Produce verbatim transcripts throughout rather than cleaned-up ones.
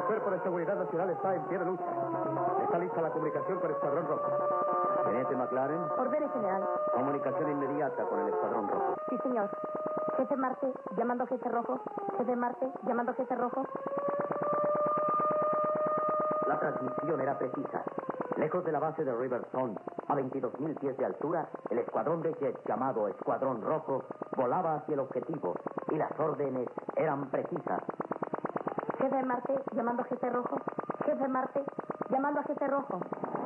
Cuerpo de Seguridad Nacional está en pie de lucha. Está lista la comunicación con el Escuadrón Rojo. Teniente McLaren. Ordene, general. Comunicación inmediata con el Escuadrón Rojo. Sí, señor. Jefe Marte, llamando a Jefe Rojo. Jefe Marte, llamando a Jefe Rojo. La transmisión era precisa. Lejos de la base de Riverstone, a veintidós mil pies de altura, el escuadrón de jets llamado Escuadrón Rojo volaba hacia el objetivo y las órdenes eran precisas. Jefe Marte, llamando a Jefe Rojo. Jefe Marte, llamando a Jefe Rojo.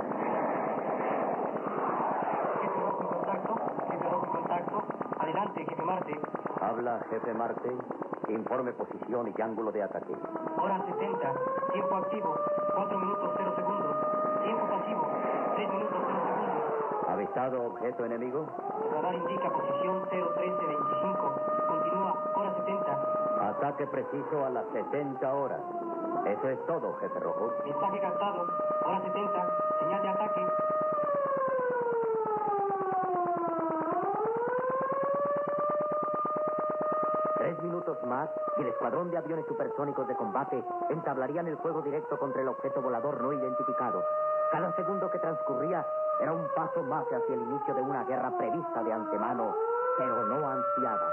Jefe Rojo en contacto. Jefe Rojo en contacto. Adelante, Jefe Marte. Habla Jefe Marte. Informe posición y ángulo de ataque. Hora setenta. Tiempo activo. cuatro minutos cero segundos. Tiempo pasivo. tres minutos cero segundos. ¿Avistado objeto enemigo? El radar indica posición cero trece veinticinco. Continúa. Hora setenta. Ataque preciso a las setenta horas. Eso es todo, Jefe Rojo. Mensaje captado. Hora setenta. Señal de ataque. Tres minutos más y el escuadrón de aviones supersónicos de combate entablarían el fuego directo contra el objeto volador no identificado. Cada segundo que transcurría era un paso más hacia el inicio de una guerra prevista de antemano, pero no ansiada.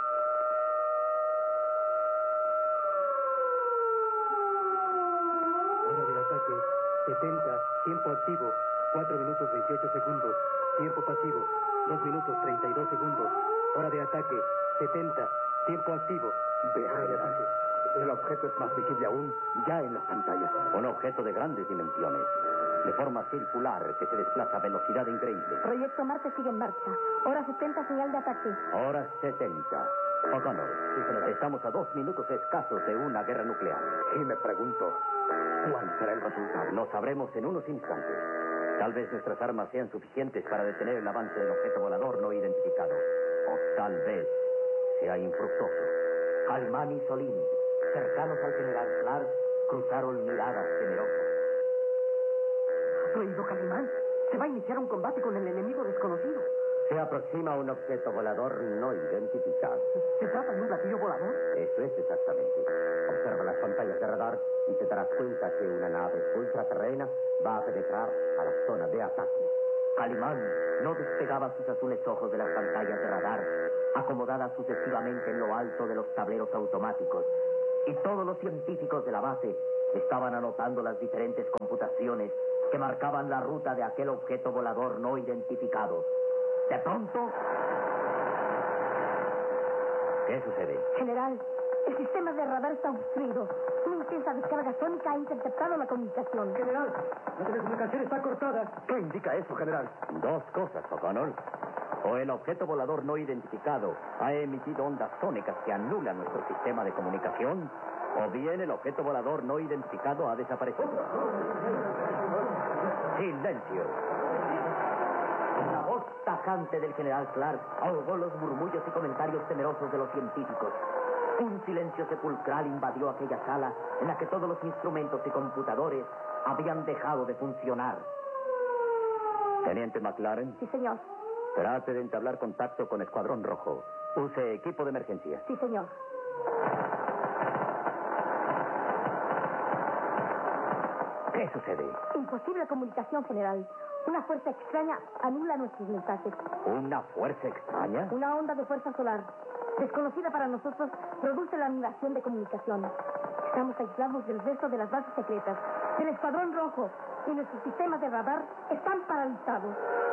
Hora de ataque. setenta. Tiempo activo. cuatro minutos veintiocho segundos. Tiempo pasivo. dos minutos treinta y dos segundos. Hora de ataque. setenta. Tiempo activo. Vea, general. El objeto es más visible aún ya en las pantallas. Un objeto de grandes dimensiones, de forma circular, que se desplaza a velocidad increíble. Proyecto Marte sigue en marcha. Hora setenta, señal de ataque. Hora setenta. O'Connor, estamos a dos minutos escasos de una guerra nuclear. Y me pregunto, ¿cuál será el resultado? Lo sabremos en unos instantes. Tal vez nuestras armas sean suficientes para detener el avance del objeto volador no identificado. O tal vez sea infructuoso. Calimán y Solín, cercanos al general Clark, cruzaron miradas temerosas. ¿Has oído, Calimán? Se va a iniciar un combate con el enemigo desconocido. Se aproxima un objeto volador no identificado. ¿Se trata de un platillo volador? Eso es exactamente. Observa las pantallas de radar y te darás cuenta que una nave ultraterrena va a penetrar a la zona de ataque. Calimán no despegaba sus azules ojos de las pantallas de radar, acomodadas sucesivamente en lo alto de los tableros automáticos, y todos los científicos de la base estaban anotando las diferentes computaciones que marcaban la ruta de aquel objeto volador no identificado. De pronto... ¿Qué sucede? General, el sistema de radar está obstruido. Una intensa descarga sónica ha interceptado la comunicación. General, la telecomunicación está cortada. ¿Qué indica eso, general? Dos cosas, O'Connor. O el objeto volador no identificado ha emitido ondas sónicas que anulan nuestro sistema de comunicación, o bien el objeto volador no identificado ha desaparecido. ¡Silencio! La voz tajante del general Clark ahogó los murmullos y comentarios temerosos de los científicos. Un silencio sepulcral invadió aquella sala en la que todos los instrumentos y computadores habían dejado de funcionar. Teniente McLaren. Sí, señor. Trate de entablar contacto con Escuadrón Rojo. Use equipo de emergencia. Sí, señor. ¿Qué sucede? Imposible comunicación, general. Una fuerza extraña anula nuestros mensajes. ¿Una fuerza extraña? Una onda de fuerza solar, desconocida para nosotros, produce la anulación de comunicación. Estamos aislados del resto de las bases secretas, del Escuadrón Rojo, y nuestros sistemas de radar están paralizados.